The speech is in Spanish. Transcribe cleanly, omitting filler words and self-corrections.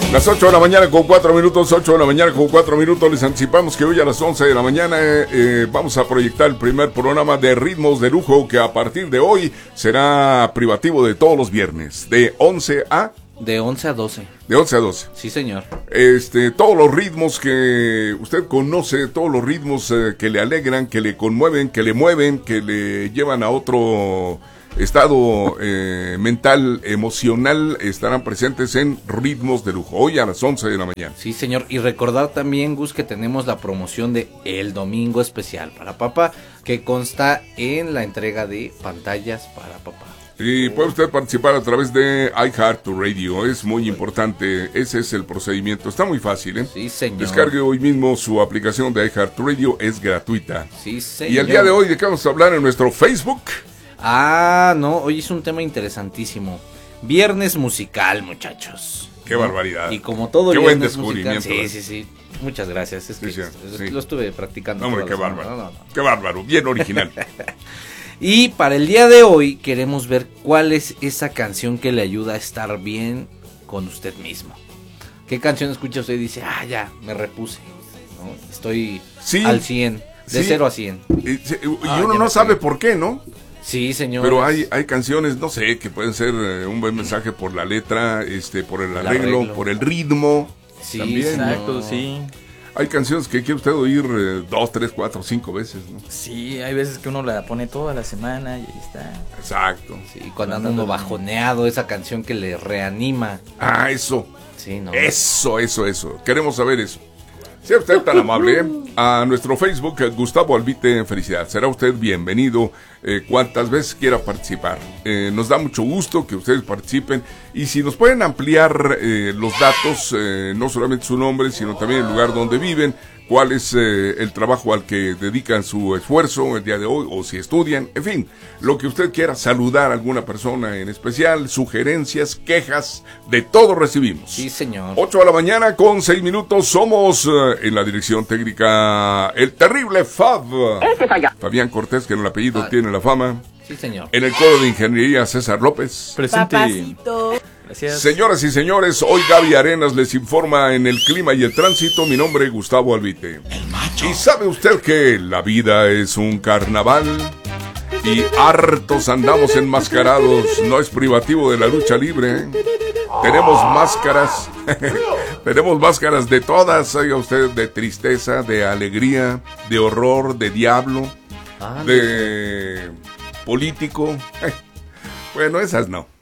Las 8 de la mañana con 4 minutos, 8 de la mañana con 4 minutos. Les anticipamos que hoy a las 11 de la mañana vamos a proyectar el primer programa de Ritmos de Lujo, que a partir de hoy será privativo de todos los viernes, de 11 a 12. De 11 a 12. Sí, señor. Todos los ritmos que usted conoce, todos los ritmos que le alegran, que le conmueven, que le mueven, que le llevan a otro estado mental, emocional, estarán presentes en Ritmos de Lujo, hoy a las 11 de la mañana. Sí, señor, y recordar también, Gus, que tenemos la promoción de El Domingo Especial para Papá, que consta en la entrega de pantallas para papá. Y puede usted participar a través de iHeartRadio, es muy importante, ese es el procedimiento, está muy fácil, ¿eh? Sí, señor. Descargue hoy mismo su aplicación de iHeartRadio, es gratuita. Sí, señor. Y el día de hoy, ¿de qué vamos a hablar en nuestro Facebook? No, hoy es un tema interesantísimo. Viernes musical, muchachos. Qué barbaridad. Y como todo qué viernes buen descubrimiento. musical, sí. Muchas gracias. Es que sí. Lo estuve practicando. Hombre, qué bárbaro. No. Qué bárbaro, bien original. Y para el día de hoy queremos ver cuál es esa canción que le ayuda a estar bien con usted mismo. ¿Qué canción escucha usted y dice, ya, me repuse, ¿no? Estoy al 100, de 0 a 100. Y uno no sabe por qué, ¿no? Sí, señor. Pero hay canciones, no sé, que pueden ser un buen mensaje por la letra, por el arreglo, por el ritmo. Sí, también. Exacto, sí. Hay canciones que quiere usted oír 2, 3, 4, 5 veces, ¿no? Sí, hay veces que uno la pone toda la semana y ahí está. Exacto. Sí, cuando anda uno bajoneado, esa canción que le reanima. Eso. Sí, ¿no? Eso. Queremos saber eso. Sea usted tan amable, a nuestro Facebook, Gustavo Albite Felicidad. Será usted bienvenido cuantas veces quiera participar. Nos da mucho gusto que ustedes participen. Y si nos pueden ampliar los datos, no solamente su nombre, sino también el lugar donde viven, cuál es el trabajo al que dedican su esfuerzo el día de hoy, o si estudian, en fin, lo que usted quiera, saludar a alguna persona en especial, sugerencias, quejas, de todo recibimos. Sí, señor. 8 de la mañana con 6 minutos, somos en la dirección técnica el terrible Fab. Fabián Cortés, que en el apellido tiene la fama. Sí, señor. En el coro de ingeniería, César López. Presente. Papacito. Gracias. Señoras y señores, hoy Gaby Arenas les informa en el clima y el tránsito. Mi nombre es Gustavo Albite. ¿Y sabe usted que la vida es un carnaval? Y hartos andamos enmascarados, no es privativo de la lucha libre, ¿eh? Tenemos máscaras, tenemos máscaras de todas, oiga usted, de tristeza, de alegría, de horror, de diablo, de político. Bueno, esas no.